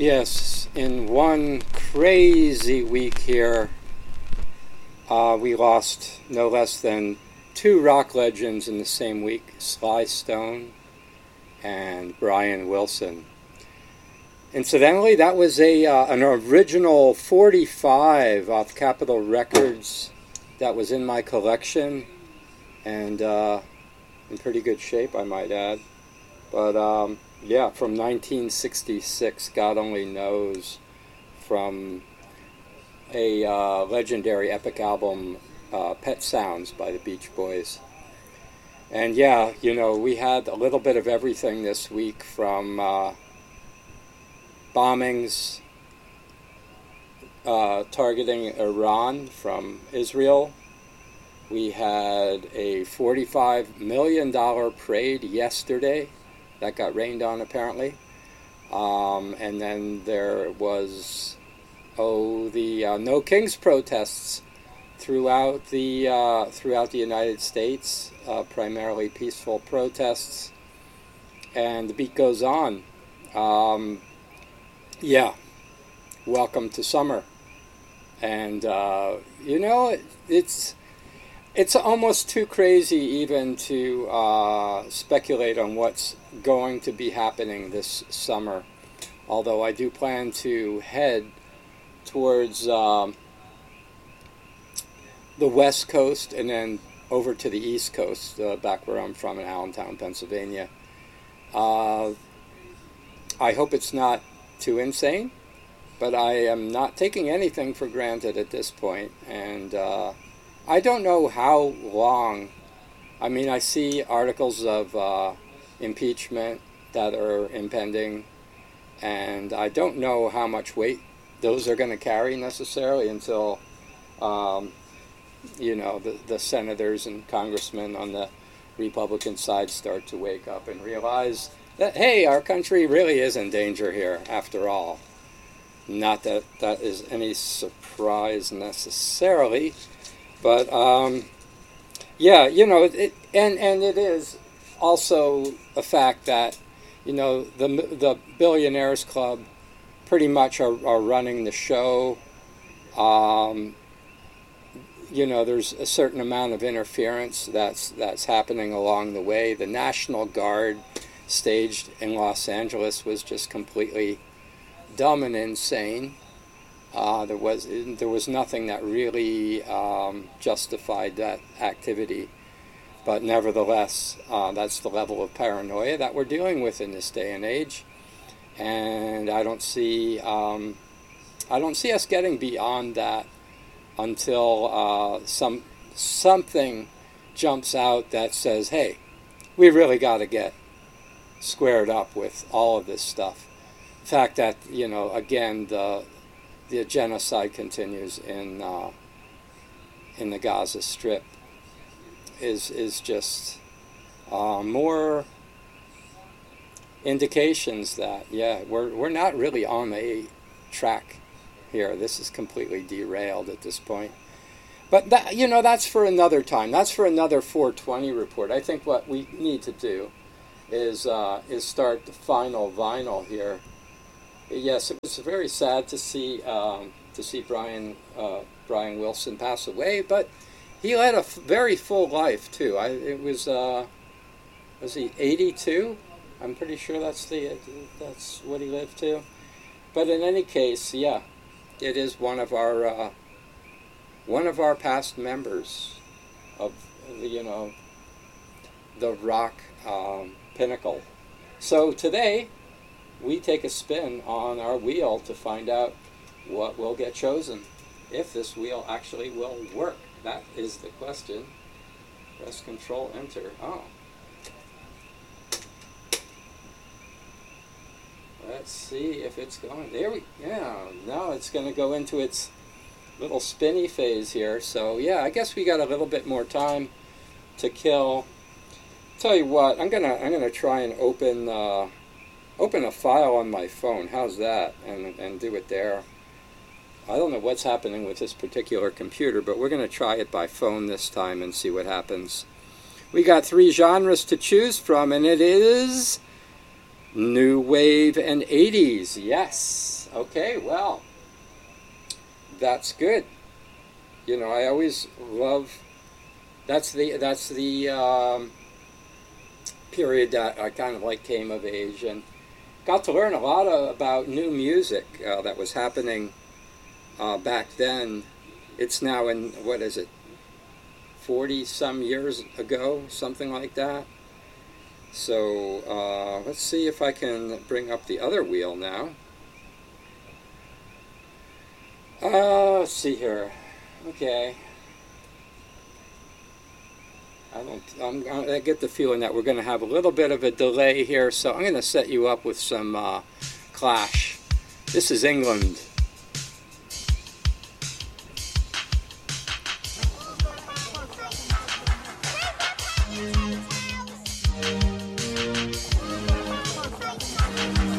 Yes, in one crazy week here, we lost no less than two rock legends in the same week, Sly Stone and Brian Wilson. Incidentally, that was an original 45 off Capitol Records that was in my collection, and in pretty good shape, I might add. But yeah, from 1966, God only knows, from a legendary epic album, Pet Sounds by the Beach Boys. And yeah, we had a little bit of everything this week, from bombings targeting Iran from Israel. We had a $45 million parade yesterday that got rained on, apparently. And then there was, the No Kings protests throughout the United States, primarily peaceful protests. And the beat goes on. Yeah, welcome to summer. And, it's almost too crazy even to speculate on what's going to be happening this summer. Although I do plan to head towards the West Coast and then over to the East Coast, back where I'm from in Allentown, Pennsylvania. I hope it's not too insane, but I am not taking anything for granted at this point. And I don't know how long. I mean, I see articles of impeachment that are impending, and I don't know how much weight those are going to carry necessarily until, the senators and congressmen on the Republican side start to wake up and realize that, hey, our country really is in danger here after all. Not that that is any surprise necessarily. But, yeah, and it is also a fact that, the Billionaires Club pretty much are running the show. There's a certain amount of interference that's happening along the way. The National Guard staged in Los Angeles was just completely dumb and insane. There was nothing that really justified that activity, but nevertheless, that's the level of paranoia that we're dealing with in this day and age, and I don't see us getting beyond that until something jumps out that says, "Hey, we really got to get squared up with all of this stuff." The fact that again the genocide continues in the Gaza Strip is just more indications that we're not really on a track here. This is completely derailed at this point. But that's for another time. That's for another 420 report. I think what we need to do is start the final vinyl here. Yes, it was very sad to see Brian Wilson pass away, but he led a very full life too. Was he 82? I'm pretty sure that's what he lived to. But in any case, yeah, it is one of our past members of the rock pinnacle. So today, we take a spin on our wheel to find out what will get chosen, if this wheel actually will work. That is the question. Press Control Enter. Oh. Let's see if it's going. Now it's going to go into its little spinny phase here. So yeah, I guess we got a little bit more time to kill. Tell you what, I'm gonna try and open a file on my phone. How's that? And do it there. I don't know what's happening with this particular computer, but we're going to try it by phone this time and see what happens. We got 3 genres to choose from, and it is New Wave and 80s. Yes. Okay, well, that's good. You know, I always love. That's the period that I kind of like came of age and got to learn a lot about new music that was happening back then. It's now in, what is it, 40 some years ago, something like that. So let's see if I can bring up the other wheel now. Let's see here. Okay. I get the feeling that we're going to have a little bit of a delay here, so I'm going to set you up with some Clash. This is England.